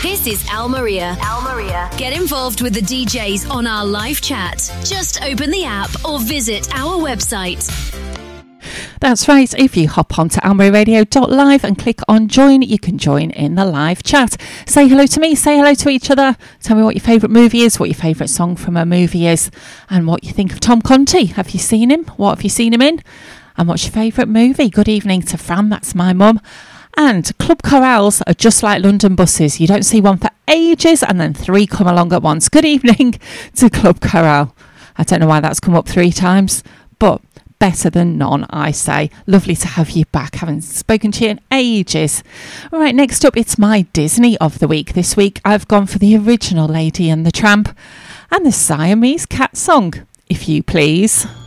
This is Al Maria. Al Maria. Get involved with the DJs on our live chat. Just open the app or visit our website. That's right. If you hop onto almariaradio.live and click on join, you can join in the live chat. Say hello to me, say hello to each other. Tell me what your favourite movie is, what your favourite song from a movie is, and what you think of Tom Conti. Have you seen him? What have you seen him in? And what's your favourite movie? Good evening to Fran, that's my mum. And club chorales are just like London buses. You don't see one for ages and then three come along at once. Good evening to Club Chorale. I don't know why that's come up 3 times, but better than none, I say. Lovely to have you back. Haven't spoken to you in ages. All right, next up, it's my Disney of the week. This week, I've gone for the original Lady and the Tramp and the Siamese Cat song, If You Please.